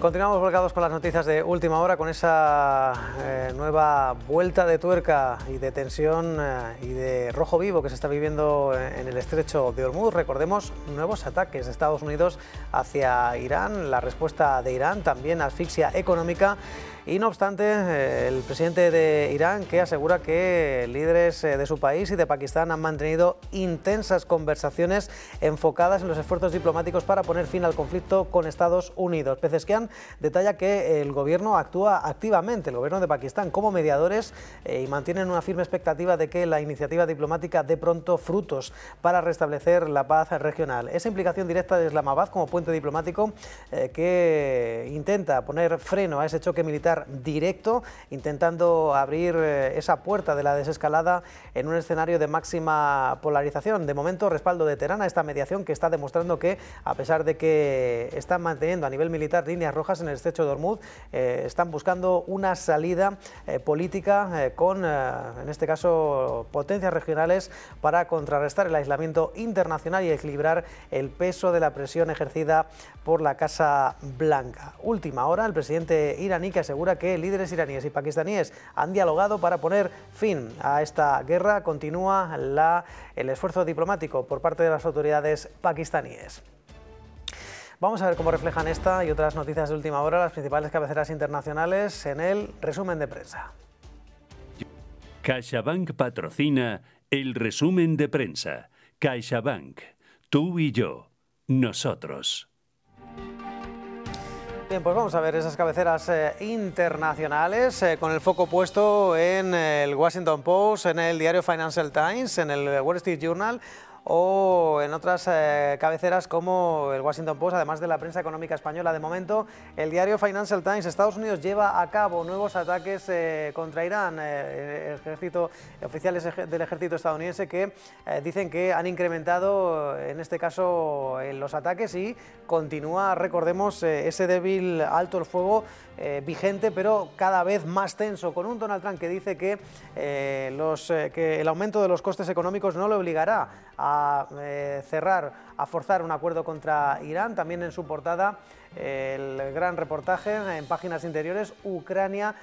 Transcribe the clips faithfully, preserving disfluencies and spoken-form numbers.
Continuamos volcados con las noticias de última hora, con esa eh, nueva vuelta de tuerca y de tensión eh, y de rojo vivo que se está viviendo en el estrecho de Hormuz. Recordemos nuevos ataques de Estados Unidos hacia Irán, la respuesta de Irán, también asfixia económica. Y no obstante, eh, el presidente de Irán, que asegura que líderes eh, de su país y de Pakistán han mantenido intensas conversaciones enfocadas en los esfuerzos diplomáticos para poner fin al conflicto con Estados Unidos. Pezeshkian detalla que el gobierno actúa activamente, el gobierno de Pakistán, como mediadores eh, y mantienen una firme expectativa de que la iniciativa diplomática dé pronto frutos para restablecer la paz regional. Esa implicación directa de Islamabad como puente diplomático eh, que intenta poner freno a ese choque militar directo, intentando abrir eh, esa puerta de la desescalada en un escenario de máxima polarización. De momento, respaldo de Teherán a esta mediación que está demostrando que, a pesar de que están manteniendo a nivel militar líneas rojas en el estrecho de Hormuz, eh, están buscando una salida eh, política eh, con, eh, en este caso, potencias regionales para contrarrestar el aislamiento internacional y equilibrar el peso de la presión ejercida por la Casa Blanca. Última hora, el presidente iraní que asegura que líderes iraníes y pakistaníes han dialogado para poner fin a esta guerra. Continúa la, el esfuerzo diplomático por parte de las autoridades pakistaníes. Vamos a ver cómo reflejan esta y otras noticias de última hora las principales cabeceras internacionales en el resumen de prensa. CaixaBank patrocina el resumen de prensa. CaixaBank, tú y yo, nosotros. Bien, pues vamos a ver esas cabeceras eh, internacionales eh, con el foco puesto en el Washington Post, en el diario Financial Times, en el Wall Street Journal o en otras eh, cabeceras como el Washington Post, además de la prensa económica española. De momento, el diario Financial Times: Estados Unidos lleva a cabo nuevos ataques eh, contra Irán. Eh, el ejército, oficiales del ejército estadounidense que eh, dicen que han incrementado, en este caso, eh, los ataques y continúa, recordemos, eh, ese débil alto el fuego eh, vigente, pero cada vez más tenso, con un Donald Trump que dice que, eh, los, eh, que el aumento de los costes económicos no le obligará a a eh, cerrar, a forzar un acuerdo contra Irán. También en su portada eh, el gran reportaje en páginas interiores: Ucrania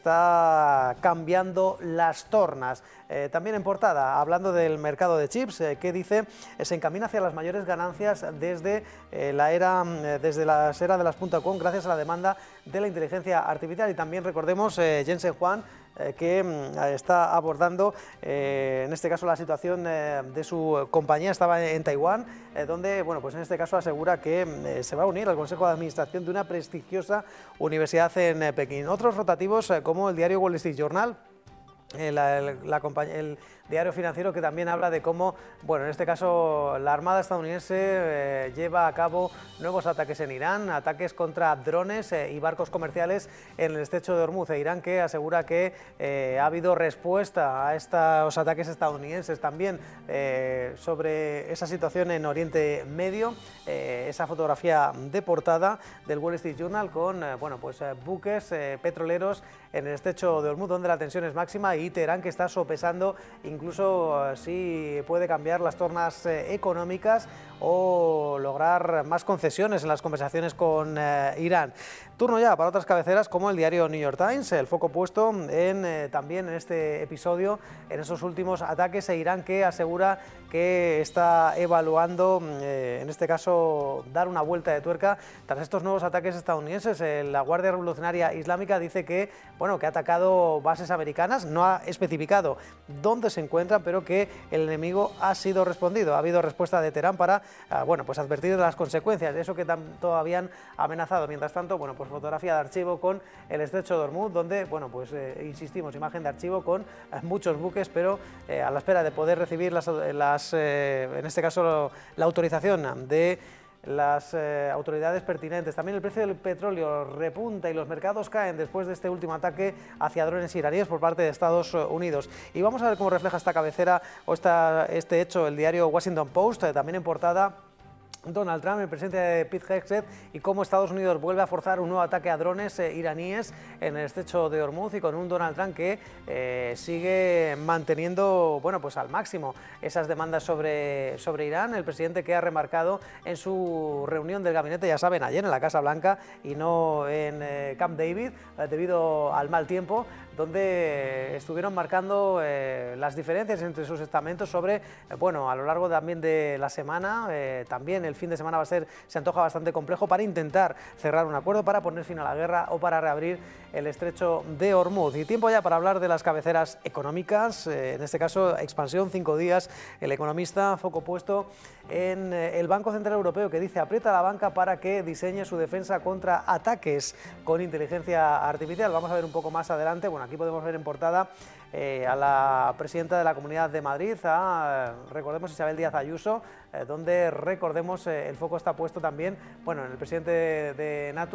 está cambiando las tornas. Eh, también en portada, hablando del mercado de chips, eh, que dice eh, se encamina hacia las mayores ganancias desde eh, la era, eh, desde la era de las .com, gracias a la demanda de la inteligencia artificial. Y también recordemos eh, Jensen Huang, eh, que eh, está abordando eh, en este caso la situación eh, de su compañía. Estaba en Taiwán, eh, donde, bueno, pues en este caso asegura que eh, se va a unir al Consejo de Administración de una prestigiosa universidad en eh, Pekín. Otros rotativos eh, como el diario Wall Street Journal, eh, la, la, la compañía, el diario financiero, que también habla de cómo, bueno, en este caso la Armada estadounidense eh, lleva a cabo nuevos ataques en Irán, ataques contra drones eh, y barcos comerciales en el estrecho de Hormuz. E Irán que asegura que eh, ha habido respuesta a estos ataques estadounidenses. También eh, sobre esa situación en Oriente Medio, eh, esa fotografía de portada del Wall Street Journal con eh, bueno, pues, eh, buques eh, petroleros en el estrecho de Hormuz, donde la tensión es máxima, y Teherán que está sopesando incluso si puede cambiar las tornas eh, económicas o lograr más concesiones en las conversaciones con eh, Irán. Turno ya para otras cabeceras como el diario New York Times, el foco puesto en, eh, también en este episodio, en esos últimos ataques a Irán, que asegura que está evaluando, eh, en este caso, dar una vuelta de tuerca tras estos nuevos ataques estadounidenses. Eh, la Guardia Revolucionaria Islámica dice que, bueno, que ha atacado bases americanas, no ha especificado dónde se encuentran, pero que el enemigo ha sido respondido. Ha habido respuesta de Teherán para, eh, bueno, pues advertir de las consecuencias de eso que tanto habían amenazado. Mientras tanto, bueno, pues fotografía de archivo con el estrecho de Hormuz, donde, bueno, pues eh, insistimos, imagen de archivo con eh, muchos buques, pero eh, a la espera de poder recibir las, las eh, en este caso, la autorización de las eh, autoridades pertinentes. También el precio del petróleo repunta y los mercados caen después de este último ataque hacia drones iraníes por parte de Estados Unidos. Y vamos a ver cómo refleja esta cabecera o esta, este hecho el diario Washington Post, eh, también en portada. Donald Trump, el presidente Pete Hegseth, y cómo Estados Unidos vuelve a forzar un nuevo ataque a drones eh, iraníes en el estrecho de Hormuz, y con un Donald Trump que eh, sigue manteniendo, bueno, pues al máximo esas demandas sobre, sobre Irán. El presidente que ha remarcado en su reunión del gabinete, ya saben, ayer en la Casa Blanca y no en eh, Camp David, eh, debido al mal tiempo, donde estuvieron marcando eh, las diferencias entre sus estamentos sobre, eh, bueno, a lo largo también de la semana, eh, también el fin de semana va a ser, se antoja bastante complejo para intentar cerrar un acuerdo, para poner fin a la guerra o para reabrir el estrecho de Hormuz. Y tiempo ya para hablar de las cabeceras económicas, eh, en este caso expansión, cinco días, el economista, foco puesto en eh, el Banco Central Europeo, que dice aprieta a la banca para que diseñe su defensa contra ataques con inteligencia artificial. Vamos a ver un poco más adelante, bueno, aquí podemos ver en portada eh, a la presidenta de la Comunidad de Madrid, a, recordemos, Isabel Díaz Ayuso, eh, donde, recordemos, eh, el foco está puesto también, bueno, en el presidente de, de Natu,